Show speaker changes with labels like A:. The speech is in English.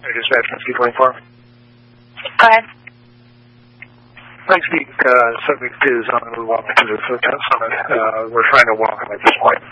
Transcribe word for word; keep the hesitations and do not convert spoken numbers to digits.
A: Dispatch, Whiskey twenty-four.
B: Go ahead.
A: Thanks, Pete. Uh, subject is on the walk to the Food Summit. Uh, we're trying to walk him at this point.